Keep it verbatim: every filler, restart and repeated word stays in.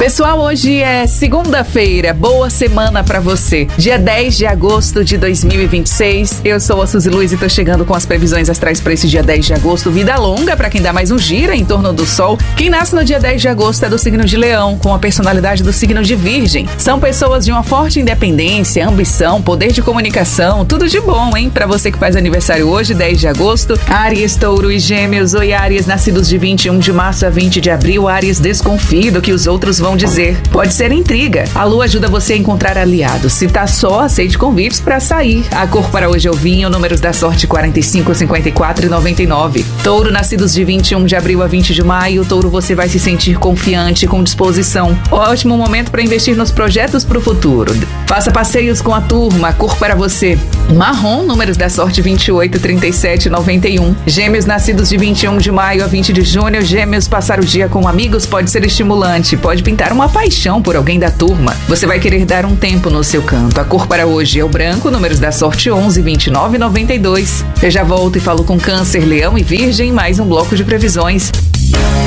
Pessoal, hoje é segunda-feira, boa semana pra você. Dia dez de agosto de dois mil e vinte e seis. Eu sou a Suzy Luiz e tô chegando com as previsões astrais pra esse dia dez de agosto. Vida longa pra quem dá mais um gira em torno do sol. Quem nasce no dia dez de agosto é do signo de Leão, com a personalidade do signo de Virgem. São pessoas de uma forte independência, ambição, poder de comunicação, tudo de bom, hein? Pra você que faz aniversário hoje, dez de agosto, Áries, Touro e Gêmeos. Oi, Áries, nascidos de vinte e um de março a vinte de abril. Áries, desconfie do que os outros vão dizer. Pode ser intriga. A lua ajuda você a encontrar aliados. Se tá só, aceite convites pra sair. A cor para hoje é o vinho, números da sorte quarenta e cinco, cinquenta e quatro e noventa e nove. Touro, nascidos de vinte e um de abril a vinte de maio. Touro, você vai se sentir confiante, com disposição. Ótimo momento para investir nos projetos pro futuro. Faça passeios com a turma. A cor para você, marrom, números da sorte vinte e oito, trinta e sete e noventa e um. Gêmeos, nascidos de vinte e um de maio a vinte de junho. Gêmeos, passar o dia com amigos pode ser estimulante. Pode pintar uma paixão por alguém da turma. Você vai querer dar um tempo no seu canto. A cor para hoje é o branco, números da sorte onze, vinte e nove e noventa e dois. Eu já volto e falo com Câncer, Leão e Virgem, mais um bloco de previsões.